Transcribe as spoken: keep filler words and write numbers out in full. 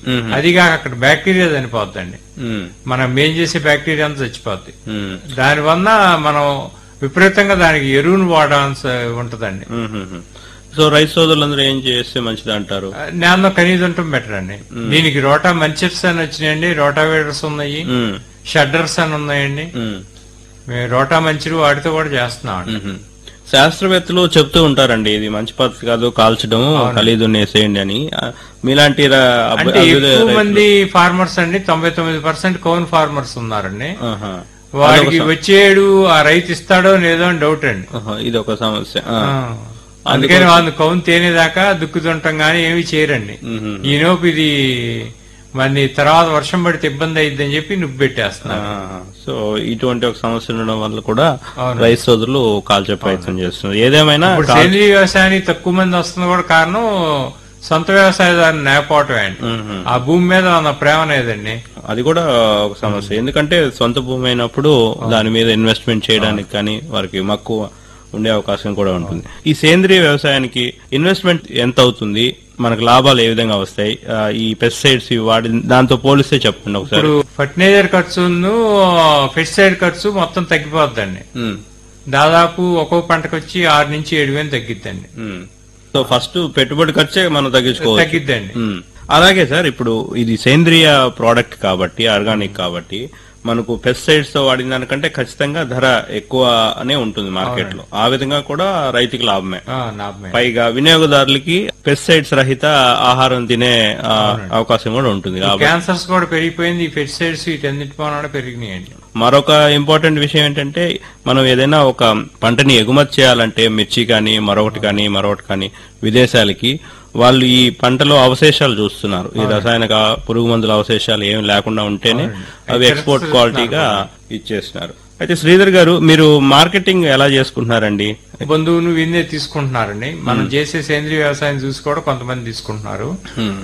అదిగా అక్కడ బ్యాక్టీరియా చనిపోద్దండి. మనం మేం చేసే బ్యాక్టీరియా అంతా చచ్చిపోద్ది. దానివల్ల మనం విపరీతంగా దానికి ఎరువును వాడాల్సి ఉంటదండి. సో రైతు సోదరులందరూ ఏం చేస్తే మంచిది అంటారు? నేలలో కనీదంటం బెటర్ అండి. దీనికి రోటా మంచిర్స్ అని వచ్చినాయండి, రోటావేటర్స్ ఉన్నాయి, షడ్డర్స్ అని ఉన్నాయండి. మేము రోటా మంచిరు వాటితో కూడా చేస్తున్నాం. శాస్త్రవేత్తలు చెప్తూ ఉంటారండి ఇది మంచి పద్ధతి కాదు కాల్చడం, ఖలీదు వేసేయండి అని. మీలాంటి అంటే ఎక్కువ మంది ఫార్మర్స్ అండి, తొంభై తొమ్మిది పర్సెంట్ కౌన్ ఫార్మర్స్ ఉన్నారండి. వాడికి వచ్చేడు ఆ రైతు ఇస్తాడో లేదో అని డౌట్ అండి. ఇది ఒక సమస్య. అందుకని వాళ్ళు కౌన్ తేనేదాకా దుక్కుతుంటాం గానీ ఏమి చేయరండి. ఈలోపు ఇది మరి తర్వాత వర్షం పడితే ఇబ్బంది అయిద్దని చెప్పి నువ్వు పెట్టేస్తున్నా. సో ఇటువంటి ఒక సమస్య ఉండడం వల్ల కూడా రైతు సోదరులు కాల్చే ప్రయత్నం చేస్తున్నారు. ఏదేమైనా సేంద్రీయ వ్యవసాయానికి తక్కువ మంది వస్తుంది కూడా కారణం సొంత వ్యవసాయదారుని నేపోవటమే అండి. ఆ భూమి మీద ఉన్న ప్రేమ లేదండి. అది కూడా ఒక సమస్య. ఎందుకంటే సొంత భూమి అయినప్పుడు దాని మీద ఇన్వెస్ట్మెంట్ చేయడానికి కానీ వారికి మక్కువ ఉండే అవకాశం కూడా ఉంటుంది. ఈ సేంద్రీయ వ్యవసాయానికి ఇన్వెస్ట్మెంట్ ఎంత అవుతుంది, మనకు లాభాలు ఏ విధంగా వస్తాయి, ఈ పెస్టిసైడ్స్ వాడి దాంతో పోలిస్తే చెప్పండి ఒకసారి. ఇప్పుడు ఫర్టిలైజర్ ఖర్చును పెస్టిసైడ్ ఖర్చు మొత్తం తగ్గిపోద్దండి. దాదాపు ఒక్కో పంటకు వచ్చి ఆరు నుంచి ఏడు వేలు తగ్గిద్దండి. సో ఫస్ట్ పెట్టుబడి ఖర్చే మనం తగ్గించుకోవచ్చు, తగ్గిద్దండి. అలాగే సార్ ఇప్పుడు ఇది సేంద్రియ ప్రోడక్ట్ కాబట్టి, ఆర్గానిక్ కాబట్టి మనకు పెస్టిసైడ్స్ తో వాడిన దానికంటే ఖచ్చితంగా ధర ఎక్కువ అనే ఉంటుంది మార్కెట్ లో. ఆ విధంగా కూడా రైతుకి లాభమే. పైగా వినియోగదారులకి పెస్టిసైడ్స్ రహిత ఆహారం తినే అవకాశం కూడా ఉంటుంది. క్యాన్సర్స్ కూడా పెరిగిపోయింది, ఈ పెస్టిసైడ్స్ వీటన్నిటి కూడా పెరిగినాయండి. మరొక ఇంపార్టెంట్ విషయం ఏంటంటే మనం ఏదైనా ఒక పంటని ఎగుమతి చేయాలంటే మిర్చి కానీ మరొకటి కానీ మరొకటి కానీ విదేశాలకి వాళ్ళు ఈ పంటలో అవశేషాలు చూస్తున్నారు. ఈ రసాయనిక పురుగు మందుల అవశేషాలు ఏమి లేకుండా ఉంటేనే అవి ఎక్స్పోర్ట్ క్వాలిటీగా ఇచ్చేస్తున్నారు. అయితే శ్రీధర్ గారు మీరు మార్కెటింగ్ ఎలా చేసుకుంటున్నారండి? బంధువులు వీళ్ళే తీసుకుంటున్నారండి. మనం చేసే సేంద్రీయ వ్యవసాయం చూసి కూడా కొంతమంది తీసుకుంటున్నారు.